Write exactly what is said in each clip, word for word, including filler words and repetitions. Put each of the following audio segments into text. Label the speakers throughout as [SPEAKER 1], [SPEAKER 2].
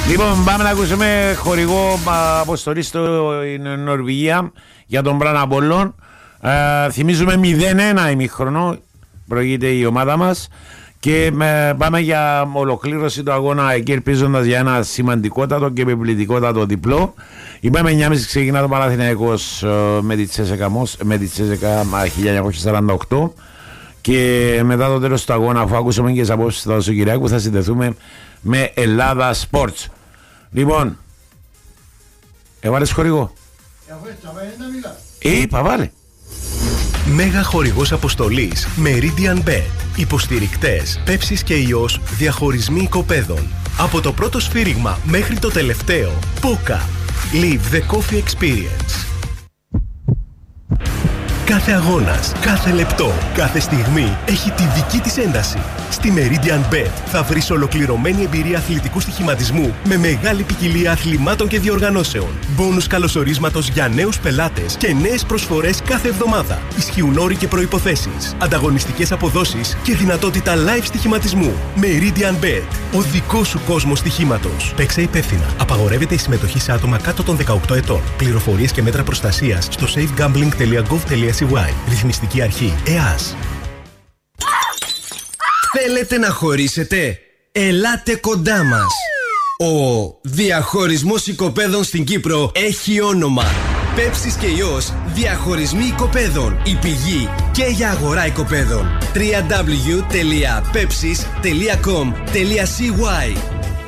[SPEAKER 1] Λοιπόν, πάμε να ακούσουμε χορηγό αποστολή στην Νορβηγία για τον Μπραν Απόλλων. Ε, θυμίζουμε μηδέν ένα ημίχρονο προηγείται η ομάδα μας και ε, πάμε για ολοκλήρωση του αγώνα εκεί, ελπίζοντας για ένα σημαντικότατο και επιπληκτικότατο διπλό. Είπαμε εννιά και μισή ξεκινά το Παναθηναϊκός ε, με τη Τσέσσεκα, με τη Τσέσσεκα χίλια εννιακόσια σαράντα οκτώ και μετά το τέλος του αγώνα, αφού ακούσαμε και τις απόψεις του Σωτηράκου, θα συνδεθούμε με Ελλάδα Sports. Λοιπόν, έβαλες χορηγό. Είπα, βάλε.
[SPEAKER 2] Μέγα χορηγός αποστολής Meridian Bet. Υποστηρικτές Πέψης και Ιός, διαχωρισμοί οικοπαίδων. Από το πρώτο σφύριγμα μέχρι το τελευταίο. Πόκα. Live the coffee experience. Κάθε αγώνας, κάθε λεπτό, κάθε στιγμή έχει τη δική της ένταση. Στη Meridian Bet θα βρεις ολοκληρωμένη εμπειρία αθλητικού στοιχηματισμού με μεγάλη ποικιλία αθλημάτων και διοργανώσεων. Μπόνους καλωσορίσματος για νέους πελάτες και νέες προσφορές κάθε εβδομάδα. Ισχύουν όροι και προϋποθέσεις, ανταγωνιστικές αποδόσεις και δυνατότητα live στοιχηματισμού. Meridian Bet, ο δικός σου κόσμος στοιχήματος. Παίξε υπεύθυνα. Απαγορεύεται η συμμετοχή σε άτομα κάτω των δεκαοκτώ ετών. Πληροφορίες και μέτρα προστασίας στο safegambling τελεία gov τελεία c y. Ρυθμιστική αρχή ΕΑΣ.
[SPEAKER 3] Θέλετε να χωρίσετε? Ελάτε κοντά μας. Ο διαχωρισμός οικοπαίδων στην Κύπρο έχει όνομα. Πέψης και Ιός, διαχωρισμοί οικοπαίδων. Η πηγή και για αγορά οικοπαίδων. double-u double-u double-u τελεία pepsis τελεία com τελεία c y.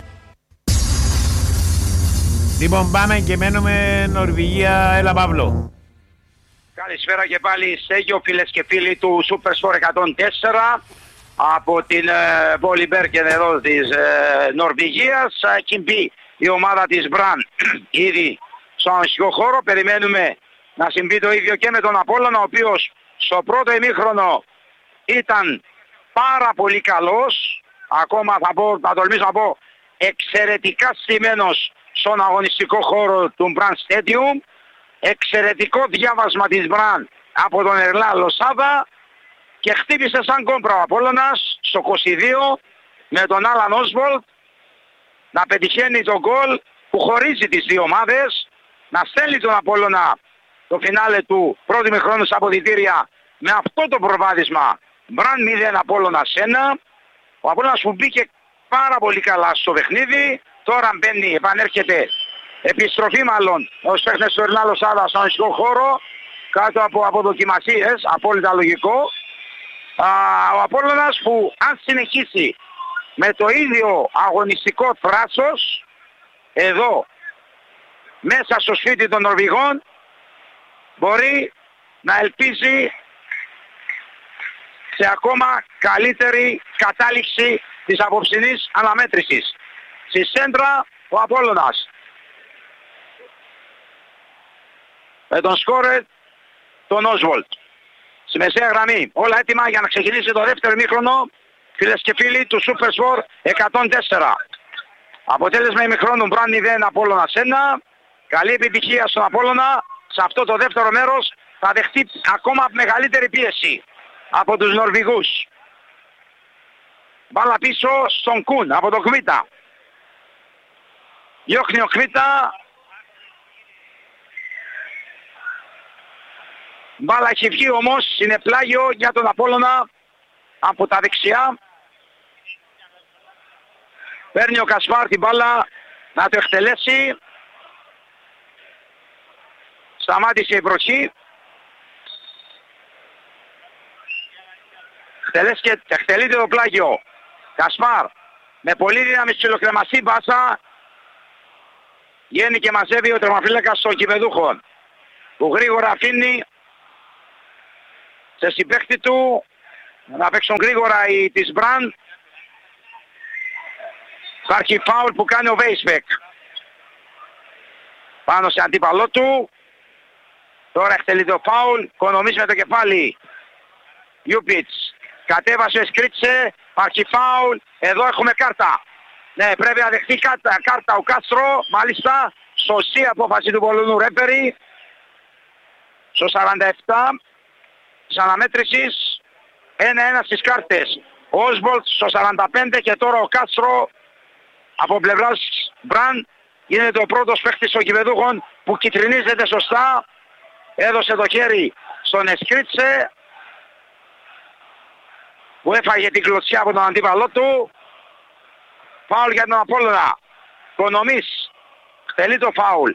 [SPEAKER 1] Λοιπόν, πάμε και μένουμε Νορβηγία. Έλα, Παύλο.
[SPEAKER 4] Καλησπέρα και πάλι Στέγιο, φίλες και φίλοι του Super Sport εκατόν τέσσερα από την ε, Βολιμπέρκεν εδώ της ε, Νορβηγίας. Έχει μπει η ομάδα της Μπραν ήδη στον αγωνιστικό χώρο. Περιμένουμε να συμβεί το ίδιο και με τον Απόλλωνα, ο οποίος στο πρώτο ημίχρονο ήταν πάρα πολύ καλός. Ακόμα θα, πω, θα τολμήσω να πω εξαιρετικά στημένος στον αγωνιστικό χώρο του Μπραν Stadium. Εξαιρετικό διάβασμα της Μπραν από τον Ερλά Λοσάδα και χτύπησε σαν κόμπρα ο Απόλλωνας στο είκοσι δύο με τον Άλαν Όσβολτ να πετυχαίνει τον γκολ που χωρίζει τις δύο ομάδες, να στέλνει τον Απόλλωνα το φινάλε του πρώτου ημιχρόνου στα αποδυτήρια με αυτό το προβάδισμα Μπραν μηδέν Απόλλωνας ένα. Ο Απόλλωνας που μπήκε πάρα πολύ καλά στο παιχνίδι, τώρα μπαίνει, επανέρχεται επιστροφή μάλλον ως παίχνες του Ερλά Λοσάδα στον αγωνιστικό χώρο κάτω από αποδοκιμασίες, απόλυτα λογικό. Α, ο Απόλλωνας που αν συνεχίσει με το ίδιο αγωνιστικό θράσος εδώ μέσα στο σπίτι των Νορβηγών μπορεί να ελπίζει σε ακόμα καλύτερη κατάληξη της απόψινής αναμέτρησης. Στη σέντρα ο Απόλλωνας με τον σκόρερ τον Όσβολτ. Στη μεσαία γραμμή όλα έτοιμα για να ξεκινήσει το δεύτερο ημίχρονο, φίλες και φίλοι του Super Sport εκατόν τέσσερα. Αποτέλεσμα ημιχρόνου Μπραν μηδέν Απόλλωνας ένα. Καλή επιτυχία στον Απόλλωνα. Σε αυτό το δεύτερο μέρος θα δεχτεί ακόμα μεγαλύτερη πίεση από τους Νορβηγούς. Μπάλα πίσω στον Κουν από τον Κβίτα. Διώχνει ο Κβίτα. Μπάλα έχει βγει όμως, είναι πλάγιο για τον Απόλλωνα από τα δεξιά. Παίρνει ο Κασπάρ την μπάλα να το εκτελέσει. Σταμάτησε η βροχή. Εκτελέσει και εκτελείται το πλάγιο. Κασπάρ με πολύ δύναμη ψιλοκρεμαστή μπάσα. Βγαίνει και μαζεύει ο τερμαφύλακας των κυπεδούχων, που γρήγορα αφήνει σε συμπαίχτη του να παίξουν γρήγορα οι της Μπραν. Υπάρχει φάουλ που κάνει ο Βέισμπεκ πάνω σε αντίπαλό του. Τώρα εκτελεί το φάουλ, οικονομίζει με το κεφάλι Ιούπιτς. Κατέβασε, σκρίτσε, υπάρχει φάουλ, εδώ έχουμε κάρτα. Ναι, πρέπει να δεχτεί κάρτα, κάρτα ο Κάστρο, μάλιστα, σωστή απόφαση του Πολωνού ρέφερη. Στο σαράντα επτά της αναμέτρησης, ένα ένα στις κάρτες. Ο Όσβολτ στο σαράντα πέντε και τώρα ο Κάστρο από πλευράς Μπραν. Είναι ο πρώτος παίκτης των κυπεδούχων που κιτρινίζεται σωστά. Έδωσε το χέρι στον Εσκρίτσε που έφαγε την κλωτσιά από τον αντίπαλό του. Φάουλ για τον Απόλλωνα. Κονομής εκτελεί το φάουλ.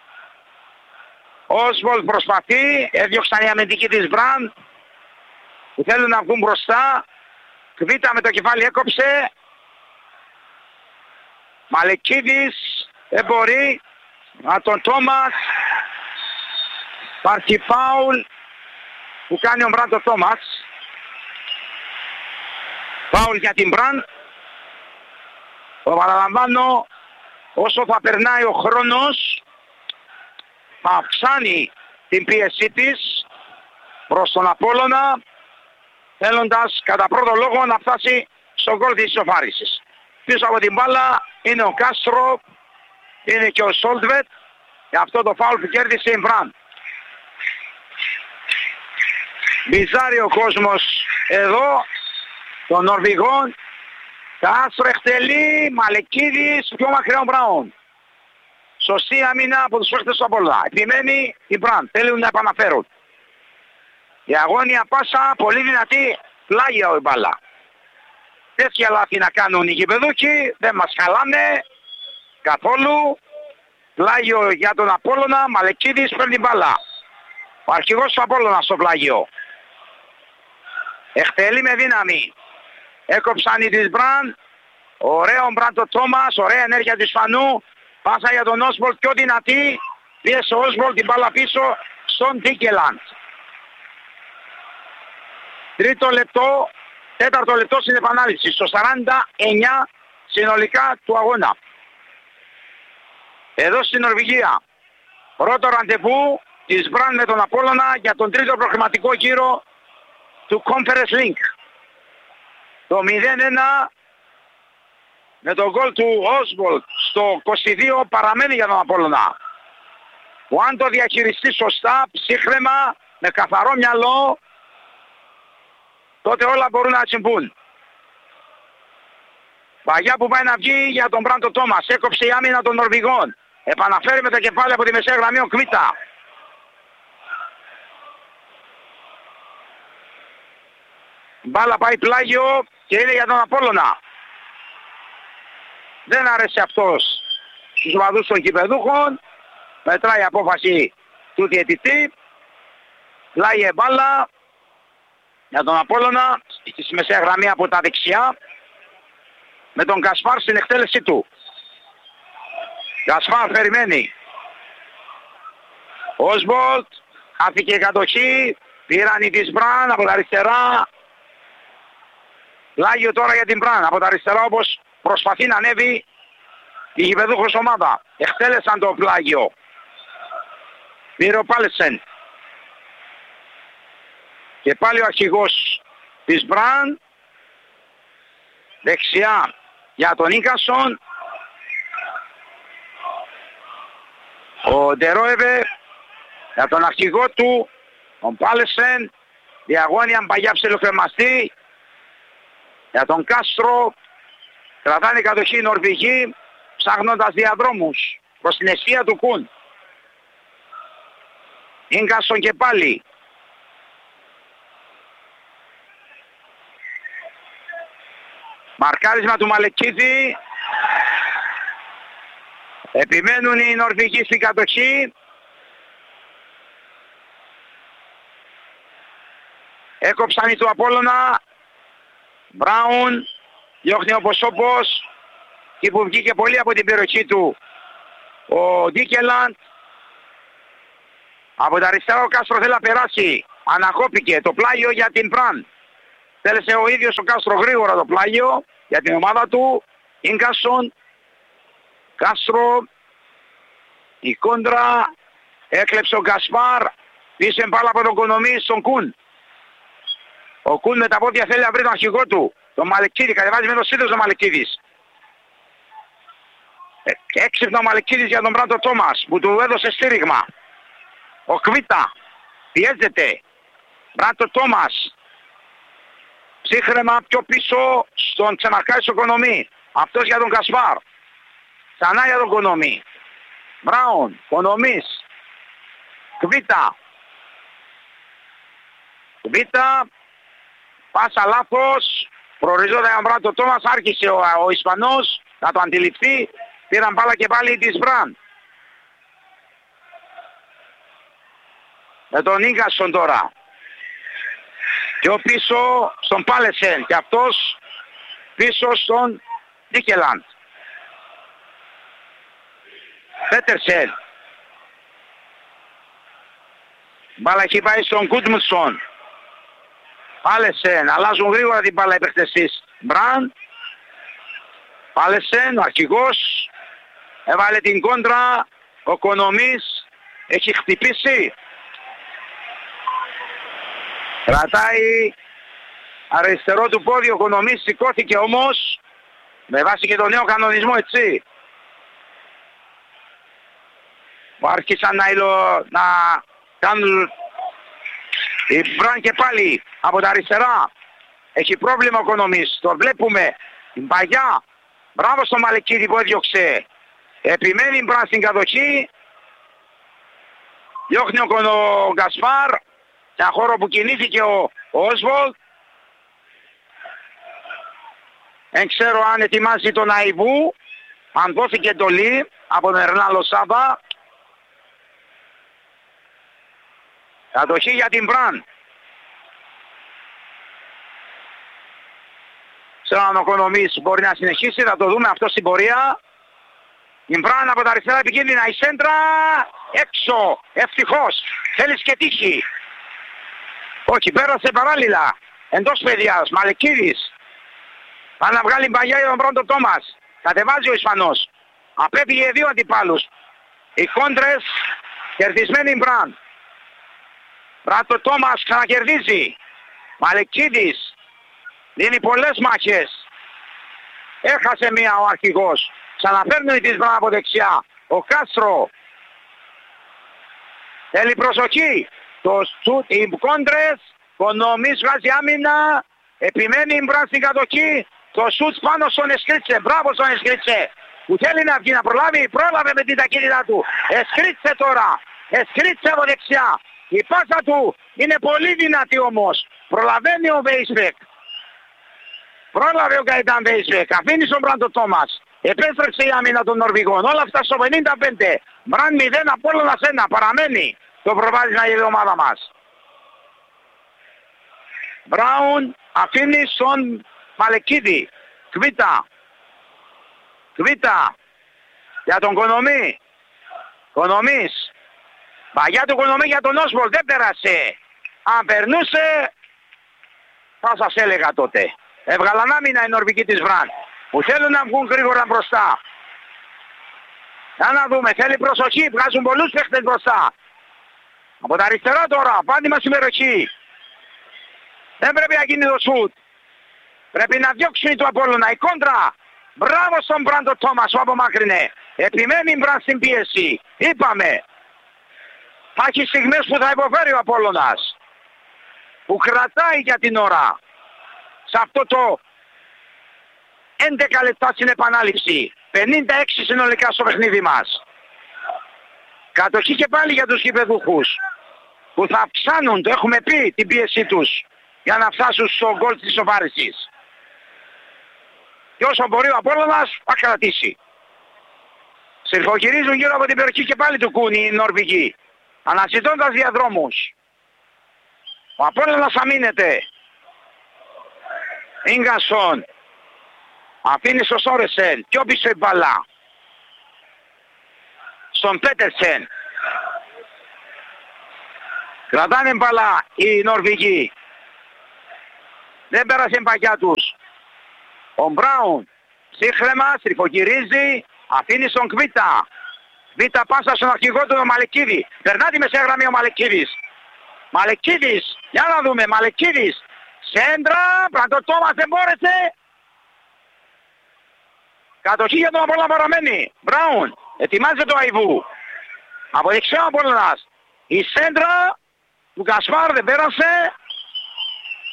[SPEAKER 4] Όσβολτ προσπαθεί, έδιωξαν οι αμυντικοί της Μπραν που θέλουν να βγουν μπροστά. Κβίτα με το κεφάλι έκοψε. Μαλεκίδης δεν μπορεί. Να τον Τόμας. Υπάρχει φάουλ που κάνει ο Μπράντο Τόμας. Φάουλ για την Μπραν. Το παραλαμβάνω, όσο θα περνάει ο χρόνος θα αυξάνει την πίεσή της προς τον Απόλλωνα, θέλοντας κατά πρώτο λόγο να φτάσει στον γκολ της ισοφάρισης. Πίσω από την μπάλα είναι ο Κάστρο, είναι και ο Σόλτβετ για αυτό το φάουλ που κέρδισε η Μπραν. Μπιζάρει ο κόσμος εδώ των Νορβηγών. Κάστρο εκτελεί, Μαλεκίδης, πιο μακριά ο Μπράουν. Σωστή άμυνα από τους παίκτες του Απόλλωνα. Επιμένει η Μπραν, θέλουν να επαναφέρουν. Η αγώνια πάσα, πολύ δυνατή, πλάγια η μπάλα. Τέτοια λάθη να κάνουν οι γηπεδούκοι, δεν μας χαλάνε καθόλου. Πλάγιο για τον Απόλλωνα, Μαλεκίδης παίρνει μπάλα. Ο αρχηγός του Απόλλωνα στο πλάγιο. Εκτελεί με δύναμη. Έκοψαν οι της Μπραν. Ωραίο Μπραν το Τόμας, ωραία ενέργεια του Ισπανού. Πάσα για τον Όσβολτ, πιο δυνατή. Πίεσε ο Όσβολτ την μπάλα πίσω στον Ντίκελαντ. Τρίτο λεπτό, τέταρτο λεπτό στην επανάληψη. Στο σαράντα εννιά συνολικά του αγώνα. Εδώ στην Νορβηγία. Πρώτο ραντεβού της Μπραν με τον Απόλλωνα για τον τρίτο προκριματικό γύρο του Conference League. Το μηδέν ένα με τον γκολ του Όσβολτ στο είκοσι δύο παραμένει για τον Απόλλωνα. Που αν το διαχειριστεί σωστά, ψύχρεμα, με καθαρό μυαλό, τότε όλα μπορούν να συμβούν. Παγιά που πάει να βγει για τον Μπράντο Τόμας. Έκοψε η άμυνα των Νορβηγών. Επαναφέρει με τα κεφάλαια από τη μεσαία γραμμή ο Κβίτα. Μπάλα πάει πλάγιο και είναι για τον Απόλλωνα. Δεν άρεσε αυτός στους βαδούς των κυπεδούχων. Μετράει η απόφαση του διαιτητή. Πλάγιε μπάλα για τον Απόλλωνα στη μεσαία γραμμή από τα δεξιά. Με τον Κασπάρ στην εκτέλεση του. Κασπάρ περιμένει. Όσβολτ χάθηκε η κατοχή. Πήραν οι της Μπραν από τα αριστερά. Πλάγιο τώρα για την Μπραν από τα αριστερά, όπως προσπαθεί να ανέβει η γηπεδούχος ομάδα. Εκτέλεσαν το πλάγιο. Πήρε ο Πάλεσεν. Και πάλι ο αρχηγός της Μπραν. Δεξιά για τον Ίκασον. Ο Ντερόεβε για τον αρχηγό του, τον Πάλεσεν. Διαγώνια παγιά ψελοκρεμαστή. Για τον Κάστρο. Κρατάνε κατοχή οι Νορβηγοί, ψάχνοντας διαδρόμους προς την αιστεία του Κουν. Ίγκασον και πάλι. Μαρκάρισμα του Μαλεκίδη. Επιμένουν οι Νορβηγοί στην κατοχή. Έκοψαν οι του Απόλλωνα. Μπράουν. Διώχνει όπως όπως. Και που βγήκε πολύ από την περιοχή του ο Ντίκελαντ. Από τα αριστερά ο Κάστρο θέλει να περάσει. Ανακόπηκε το πλάγιο για την Μπραν. Θέλησε ο ίδιος ο Κάστρο γρήγορα το πλάγιο για την ομάδα του. Ίγκασον. Κάστρο. Η κόντρα. Έκλεψε ο Γκασπάρ. Πίσω μπάλα από τον Κονομή στον Κουν. Ο Κουν με τα πόδια θέλει να βρει τον αρχηγό του. Τον Μαλεκίδη. Κατεβάζει με το σύνδεσο ο Μαλεκίδης. Ε, έξυπνα ο Μαλεκίδης για τον Μπράντο Τόμας που του έδωσε στήριγμα. Ο Κβίτα. Πιέζεται. Μπράντο Τόμας. Ψύχρεμα πιο πίσω στον Τσεμαρκάη στο Κονομή. Αυτός για τον Κασπάρ. Ξανά για τον Κονομή. Μπράουν, Κονομής. Κβίτα. Κβίτα. Πάσα λάθος. Προορίζοντα για τον Μπραν το Τόμας. Άρχισε ο, ο Ισπανός να το αντιληφθεί. Πήραν μπάλα και πάλι της Μπραν. Με τον Ίγκασον τώρα. Πιο πίσω στον Πάλεσεν. Και αυτός πίσω στον Ντίκελαντ. Πέτερσεν. Μπάλα έχει πάει στον Γκούντμουνσον. Πάλεσεν. Αλλάζουν γρήγορα την μπάλα οι παίκτες της Μπραν. Πάλεσεν, ο αρχηγός. Έβαλε την κόντρα. Ο Κονομής έχει χτυπήσει. Κρατάει αριστερό του πόδι. Ο Κονομής σηκώθηκε όμως. Με βάση και τον νέο κανονισμό, έτσι. Άρχισαν να, υλο... να κάνουν η Μπραν και πάλι από τα αριστερά. Έχει πρόβλημα ο Κονομής. Το βλέπουμε. Την παγιά. Μπράβο στο Μαλεκίδη που έδιωξε. Επιμένει η Μπραν στην κατοχή. Διώχνει ο Κονο Γκασπάρ. Σε ένα χώρο που κινήθηκε ο Όσβολτ. Δεν ξέρω αν ετοιμάζει τον Αϊβού. Αν δόθηκε εντολή από τον Ερνάλο Σάβα. Κατοχή για την Μπραν. Ξέρω αν ο Κονομής μπορεί να συνεχίσει. Θα το δούμε αυτό στην πορεία. Η Μπραν από τα αριστερά επικίνδυνα. Η σέντρα έξω. Ευτυχώς. Θέλεις και τύχη. Όχι, πέρασε παράλληλα. Εντός παιδιάς. Μαλεκίδης. Πάνε να βγάλει μπαγιά για τον πρώτο Τόμας. Κατεβάζει ο Ισπανός. Απέφυγε δύο αντιπάλους. Οι κόντρες κερδισμένοι Μπραν. Μπράτο Τόμας ξανακερδίζει. Μαλεκίδης. Δίνει πολλές μάχες. Έχασε μία ο αρχηγός. Ξαναφέρνει της Μπραν από δεξιά. Ο Κάστρο. Θέλει προσοχή. Το σουτ, οι κόντρες. Κονομής βγάζει άμυνα. Επιμένει η Μπραν στην κατοχή. Το σουτ πάνω στον Εσκρίτσε. Μπράβο στον Εσκρίτσε. Που θέλει να βγει να προλάβει. Πρόλαβε με την ταχύτητα του. Εσκρίτσε τώρα. Εσκρίτσε από δεξιά. Η πάσα του είναι πολύ δυνατή όμως. Προλαβαίνει ο Βέισβεκ. Πρόλαβε ο Γκαϊντάν Βέισβεκ. Αφήνει στον Μπραν το Τόμας. Επέστρεψε η άμυνα των Νορβηγών. Όλα αυτά στο πενήντα πέντε. Μπραν μηδέν, Απόλλωνας ένα. Παραμένει το προβάδισμα για την ομάδα μας. Μπράουν αφήνει στον Μαλεκίδη. Κβίτα. Κβίτα. Για τον Κονομή. Κονομής. Παγιά του Κονομή για τον Όσβολ. Δεν πέρασε. Αν περνούσε θα σας έλεγα τότε. Έβγαλαν άμυνα οι Νορβηγοί της Βραν. Που θέλουν να βγουν γρήγορα μπροστά. Για να δούμε. Θέλει προσοχή. Βγάζουν πολλούς παίχτες μπροστά. Από τα αριστερά τώρα. Πάντημα συμμετοχή. Δεν πρέπει να γίνει το σουτ. Πρέπει να διώξουν το Απόλλωνα. Η κόντρα. Μπράβο στον Μπράντο Τόμας που απομάκρυνε. Επιμένει η Μπραν στην πίεση. Είπαμε. Θα έχει στιγμές που θα υποφέρει ο Απόλλωνας. Που κρατάει για την ώρα. Σε αυτό το έντεκα λεπτά στην επανάληψη. πενήντα έξι συνολικά στο παιχνίδι μας. Κατοχή και πάλι για τους γηπεδούχους. Που θα αυξάνουν, το έχουμε πει, την πίεση τους. Για να φτάσουν στο γκολ της ισοφάρισης. Και όσο μπορεί ο Απόλλωνας θα κρατήσει. Συρφοκυρίζουν γύρω από την περιοχή και πάλι του Κούνη οι Νορβηγοί. Αναζητώντας διαδρόμους. Ο Απόλλωνας αμήνεται. Ίγκασον. Αφήνει στο Σόρεσεν. Πιο πίσω η μπαλά. Στον Πέτερσεν. Κρατάνε μπαλά οι Νορβηγοί. Δεν πέρασε η παγιά τους. Ο Μπράουν σύγχρεμα στριφογυρίζει. Αφήνει στον Κβίτα. Κβίτα πάσα στον αρχηγό του τον Μαλεκίδη. Περνά τη μεσαία γραμμή ο Μαλεκίδης. Μαλεκίδης. Για να δούμε. Μαλεκίδης. Σέντρα. Μπραντο Τόμας δεν μπόρεσε. Κατοχή για τον Απόλλωνα παραμένει. Μπράουν. Ετοιμάζεται το Αϊβού. Από δεξιά ο Απόλλωνας. Η σέντρα του Κασπάρ δεν πέρασε.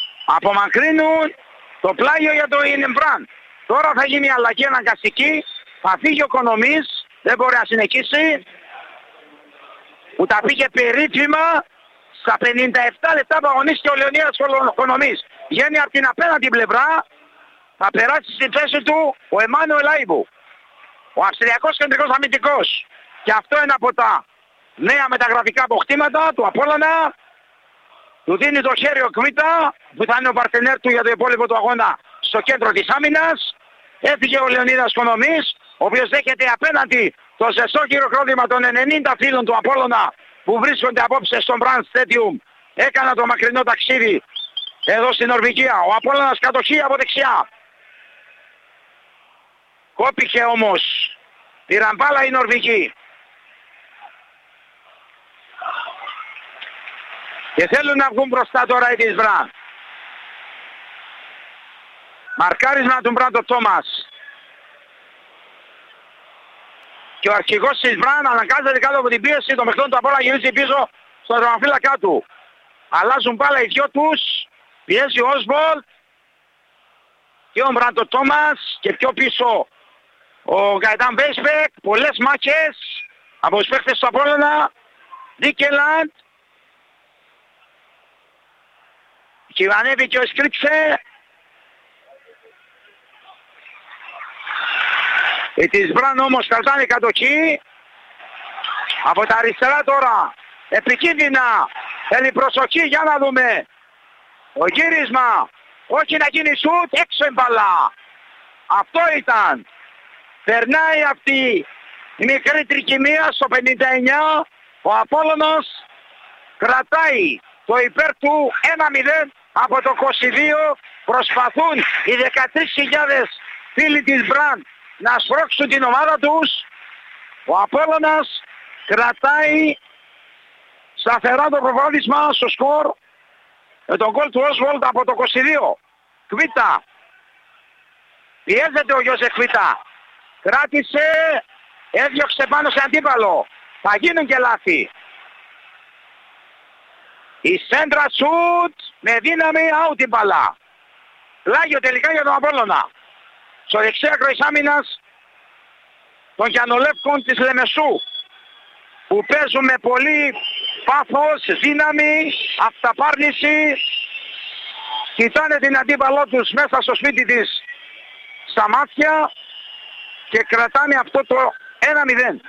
[SPEAKER 4] Απομακρύνουν το πλάγιο για το Ινεμπράν. Τώρα θα γίνει αλλαγή αναγκαστική Θα φύγει ο Κονομής, δεν μπορεί να συνεχίσει. Που τα πήγε περίφημα στα πενήντα επτά λεπτά που αγωνίστηκε ο Λεωνίδας Κονομής. Βγαίνει από την απέναντι πλευρά, θα περάσει στη θέση του ο Εμμάνουελ Άιβου. Ο Αυστριακός κεντρικός αμυντικός. Και αυτό είναι από τα νέα μεταγραφικά αποκτήματα του Απόλλωνα. Του δίνει το χέρι ο Κβίτα, που θα είναι ο παρτενέρ του για το υπόλοιπο του αγώνα στο κέντρο της άμυνας. Έφυγε ο Λεωνίδας Κονομής, ο οποίος δέχεται απέναντι το ζεστό χειροκρότημα των ενενήντα φίλων του Απόλλωνα που βρίσκονται απόψε στο Brand Stadium. Έκανα το μακρινό ταξίδι εδώ στην Νορβηγία. Ο Απόλλωνας κατοχή από δεξιά. Κόπηκε όμως. Πήραν μπάλα οι Νορβηγοί. Και θέλουν να βγουν μπροστά τώρα οι της Μπραν. Μαρκάρισμα του Μπράντο Τόμας. Και ο αρχηγός της Μπραν αναγκάζεται κάτω από την πίεση των παιχτών του Απόλλωνα, γυρίζει πίσω στο δρομοφύλακά του. Αλλάζουν μπάλα οι δυο τους. Πιέζει ο Όσβολτ και ο Μπράντο Τόμας και πιο πίσω ο Γκαϊτάν Βέισμπεκ. Πολλές μάχες από τους παίχτες του Απόλλωνα. Δίκελαντ. Κυβανεύει και ο Σκρίτσε. Οι της Μπραν όμως κρατάνε κατοχή. Από τα αριστερά τώρα. Επικίνδυνα. Θέλει προσοχή, για να δούμε. Ο γύρισμα. Όχι να γίνει σουτ, έξω η μπάλα. Αυτό ήταν. Περνάει αυτή η μικρή τρικυμία στο πενήντα εννιά. Ο Απόλλωνος κρατάει το υπέρ του ένα μηδέν από το είκοσι δύο. Προσπαθούν οι δεκατρείς χιλιάδες φίλοι της Μπραν να σπρώξουν την ομάδα τους. Ο Απόλλωνας κρατάει σταθερά το προβάδισμα στο σκορ με τον γκολ του Όσβολτ από το είκοσι δύο. Κβίτα. Πιέζεται ο Γιώζεφ Κβίτα. Κράτησε. Έδιωξε πάνω σε αντίπαλο. Θα γίνουν και λάθη. Η σέντρα σουτ με δύναμη out την μπαλά. Πλάγιο τελικά για τον Απόλλωνα. Στο δεξιά άκρο της άμυνας των Γιαννολεύκων της Λεμεσού, που παίζουν με πολύ πάθος, δύναμη, αυταπάρνηση. Κοιτάνε την αντίπαλό τους μέσα στο σπίτι της στα μάτια και κρατάνε αυτό το ένα μηδέν.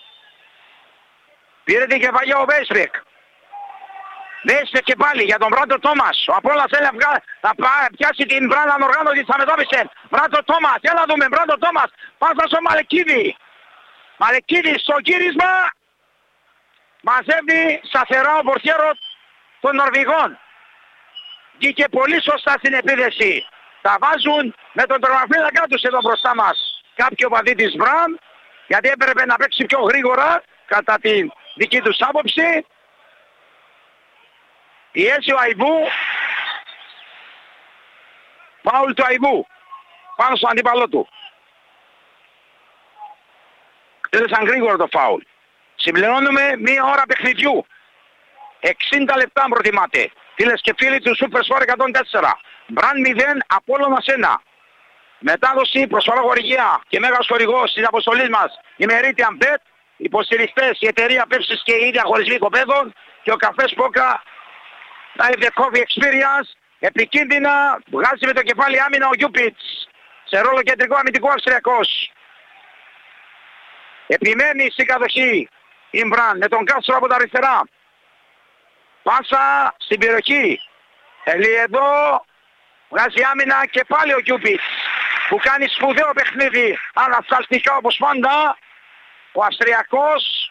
[SPEAKER 4] Πήρε την κεφαλιά ο Βέισμπεκ. Βέισμπεκ και πάλι για τον Μπράντο Τόμας. Ο Απόλλωνας θέλει να πιάσει την Μπραν ανοργάνωτη, θα μετώπισε. Μπράντο Τόμας, για να δούμε, Μπράντο Τόμας. Πάσα στο Μαλεκίδη. Μαλεκίδη στο γύρισμα. Μαζεύει σταθερά ο πορτιέρο των Νορβηγών. Βγήκε πολύ σωστά στην επίδεση. Τα βάζουν με τον τερματοφύλακα τους εδώ μπροστά μας. Κάποιο παδί της Μπραν, γιατί έπρεπε να παίξει πιο γρήγορα κατά τη δική τους άποψη. Πιέζει ο Αϊβού. Φάουλ του Αϊβού πάνω στον αντίπαλό του. Τέλεσαν γρήγορα το φάουλ. Συμπληρώνουμε μία ώρα παιχνιδιού. εξήντα λεπτά αν προτιμάτε. Φίλες και φίλοι του Super Sport εκατόν τέσσερα. Μπραν μηδέν, Απόλλωνας ένα. Μετάδοση, προσφορά χορηγία και μέγας χορηγός της αποστολής μας η Meridian Bet. Υποστηριχτές η εταιρεία Πέψης και οι ίδια χωρισμοί οικοπαίδων και ο καφές Πόκα Live the Coffee Experience. Επικίνδυνα βγάζει με το κεφάλι άμυνα ο Γιούπιτς σε ρόλο κεντρικό αμυντικό Αυστριακός. Επιμένει στην κατοχή η Μπραν με τον Κάστρο από τα αριστερά. Πάσα στην περιοχή. Θέλει εδώ. Βγάζει άμυνα και πάλι ο Γιούπιτς που κάνει σπουδαίο παιχνίδι ανασταλτικά όπως πάντα. Ο Αυστριακός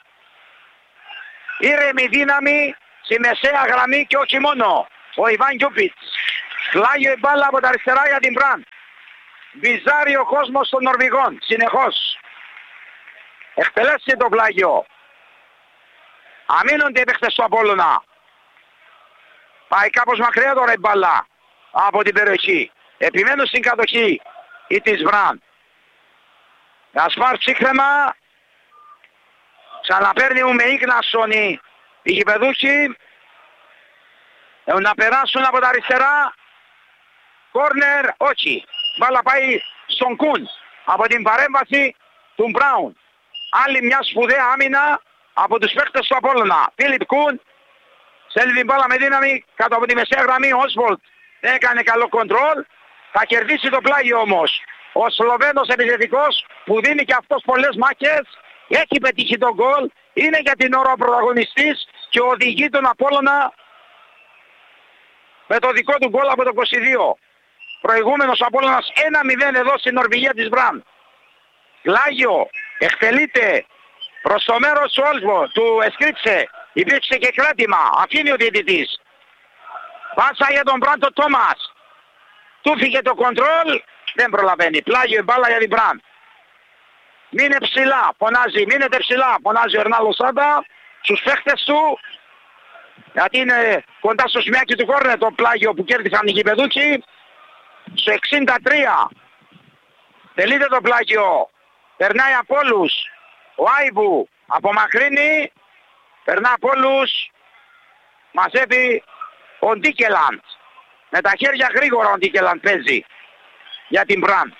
[SPEAKER 4] ήρεμη δύναμη στη μεσαία γραμμή και όχι μόνο. Ο Ιβάν Γιούπιτς. Πλάγιο η μπάλα από τα αριστερά για την Μπραν. Βυζάρει ο κόσμος των Νορβηγών συνεχώς. Εκτελέσει το πλάγιο. Αμήνονται οι παίχτες του Απόλλωνα. Πάει κάπως μακριά τώρα η μπάλα από την περιοχή. Επιμένουν στην κατοχή ή της Μπραν. Γασπάρ ψύχρεμα. Ξαναπαίρνει μου με Ίγνασον οι γηπεδούχοι. Έχουν να περάσουν από τα αριστερά. Κόρνερ, όχι. Μπάλα πάει στον Κουν. Από την παρέμβαση του Μπράουν. Άλλη μια σπουδαία άμυνα από τους παίκτες του Απόλλωνα. Φίλιπ Κουν στέλνει την μπάλα με δύναμη κάτω από τη μεσαία γραμμή. Ο Όσβολτ δεν έκανε καλό κοντρόλ. Θα κερδίσει το πλάγιο όμως. Ο Σλοβαίνος επιθετικός που δίνει και αυτός πολλές μάχες. Έχει πετύχει τον γκολ. Είναι για την ώρα ο πρωταγωνιστής και οδηγεί τον Απόλλωνα με το δικό του γκολ από το είκοσι δύο. Προηγούμενος Απόλλωνας ένα μηδέν εδώ στην Νορβηγία της Μπραν. Πλάγιο εκτελείται προς το μέρος του Όλσβο, του Εσκρίτσε. Υπήρξε και κράτημα. Αφήνει ο διαιτητής. Πάσα για τον Μπραν το Τόμας. Του φύγε το κοντρόλ. Δεν προλαβαίνει. Πλάγιο η μπάλα για την Μπραν. Μείνε ψηλά. Φωνάζει. Μείνετε ψηλά. Φωνάζει ο Ερνάλο Σάντα στους παίχτες του. Γιατί είναι κοντά στο σημειάκι του κόρνερ το πλάγιο που κέρδισαν οι γηπεδούκοι. Στο εξήντα τρία. Τελείται το πλάγιο. Περνάει από όλους. Ο Άιβου απομακρύνει. Περνά από όλους. Μαζεύει ο Ντίκελαντ. Με τα χέρια γρήγορα ο Ντίκελαντ παίζει για την Μπραν.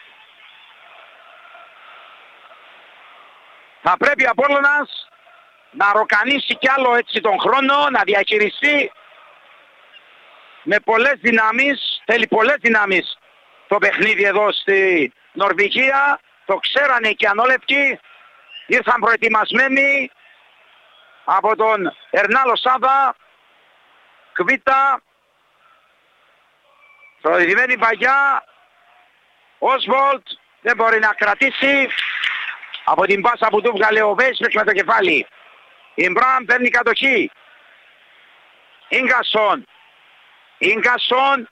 [SPEAKER 4] Θα πρέπει ο Απόλλωνας να ροκανίσει κι άλλο έτσι τον χρόνο, να διαχειριστεί με πολλές δυνάμεις, θέλει πολλές δυνάμεις το παιχνίδι εδώ στη Νορβηγία. Το ξέρανε και οι ανόλεπτοι, ήρθαν προετοιμασμένοι από τον Ερνάλο Σάβα, Κβίτα, προηγημένη παγιά, Όσβολτ δεν μπορεί να κρατήσει από την πάσα που του βγάλε ο Βέισπεκ με το κεφάλι. Η Μπραν παίρνει κατοχή. Ίγκασον. Ίγκασον